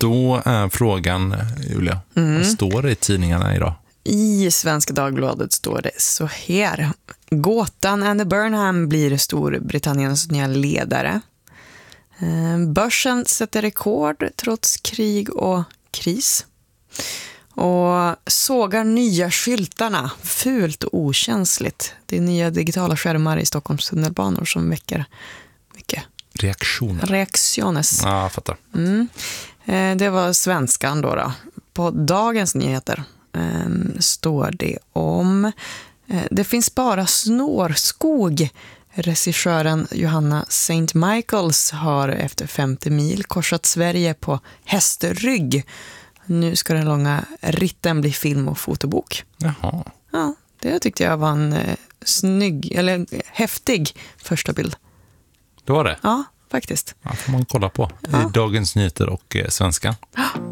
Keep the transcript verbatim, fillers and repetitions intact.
Då är frågan, Julia, mm. vad står det i tidningarna idag? I Svenska Dagbladet står det så här. Gåtan Andy Burnham blir Storbritanniens nya ledare. Börsen sätter rekord trots krig och kris. Och sågar nya skyltarna. Fult och okänsligt. Det är nya digitala skärmar i Stockholms tunnelbanor som väcker mycket reaktioner. Reaktiones. Ja, jag fattar. Mm. Det var svenskan då, då. På Dagens Nyheter um, står det om uh, det finns bara snårskog. Regissören Johanna Saint Michaels har efter femtio mil korsat Sverige på hästrygg. Nu ska den långa ritten bli film- och fotobok. Jaha. Ja, det tyckte jag var en eh, snygg, eller häftig första bild. Det var det? Ja, faktiskt. Ja, får man kolla på ja. i Dagens Nyheter och eh, Svenska. Ja.